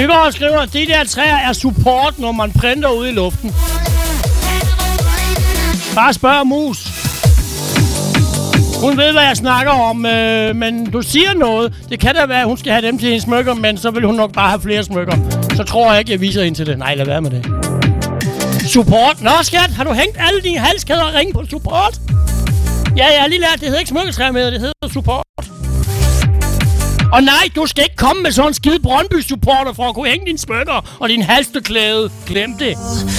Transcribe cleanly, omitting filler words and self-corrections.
Nygaard skriver, at de der træer er support, når man printer ude i luften. Bare spørg Mus. Hun ved, hvad jeg snakker om, men du siger noget. Det kan da være, at hun skal have dem til hendes smykker, men så vil hun nok bare have flere smykker. Så tror jeg ikke, jeg viser hende til det. Nej, lad være med det. Support. Nå, skat, har du hængt alle dine halskæder og ringe på support? Ja, jeg har lige lært, det hedder ikke smykketræer med, det hedder support. Og nej, du skal ikke komme med sådan en skide Brøndby-supporter for at kunne hænge dine smykker og din halstørklæde. Glem det.